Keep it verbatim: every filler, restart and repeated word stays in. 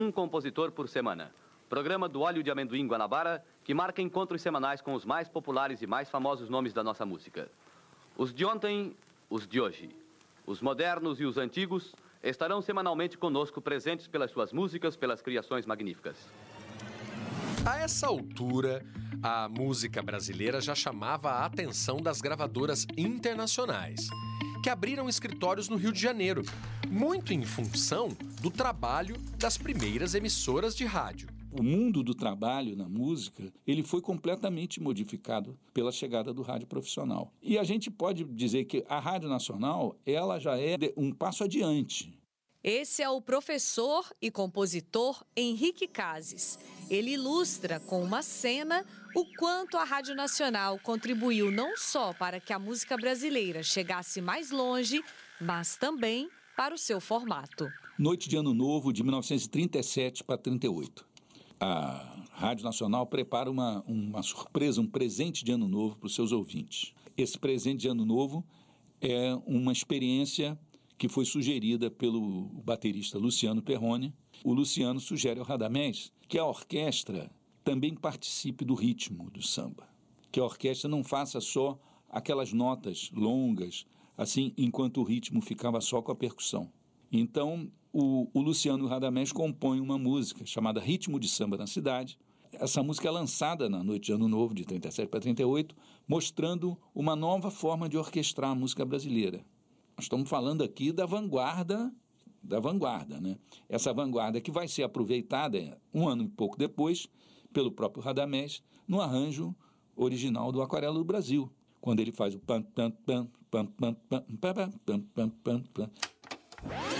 Um compositor por semana. Programa do Óleo de Amendoim Guanabara, que marca encontros semanais com os mais populares e mais famosos nomes da nossa música. Os de ontem, os de hoje. Os modernos e os antigos estarão semanalmente conosco, presentes pelas suas músicas, pelas criações magníficas. A essa altura, a música brasileira já chamava a atenção das gravadoras internacionais, que abriram escritórios no Rio de Janeiro, muito em função do trabalho das primeiras emissoras de rádio. O mundo do trabalho na música, ele foi completamente modificado pela chegada do rádio profissional. E a gente pode dizer que a Rádio Nacional, ela já é um passo adiante. Esse é o professor e compositor Henrique Cases. Ele ilustra com uma cena o quanto a Rádio Nacional contribuiu não só para que a música brasileira chegasse mais longe, mas também para o seu formato. Noite de Ano Novo de mil novecentos e trinta e sete para trinta e oito. A Rádio Nacional prepara uma, uma surpresa, um presente de Ano Novo para os seus ouvintes. Esse presente de Ano Novo é uma experiência que foi sugerida pelo baterista Luciano Perrone. O Luciano sugere ao Radamés que a orquestra também participe do ritmo do samba, que a orquestra não faça só aquelas notas longas, assim, enquanto o ritmo ficava só com a percussão. Então, o, o Luciano e o Radamés compõem uma música chamada Ritmo de Samba na Cidade. Essa música é lançada na Noite de Ano Novo, de trinta e sete para trinta e oito, mostrando uma nova forma de orquestrar a música brasileira. Nós estamos falando aqui da vanguarda, da vanguarda, né? Essa vanguarda que vai ser aproveitada um ano e pouco depois pelo próprio Radamés no arranjo original do Aquarela do Brasil, quando ele faz o pam pam pam pam pam pam pam pam pam pam pam.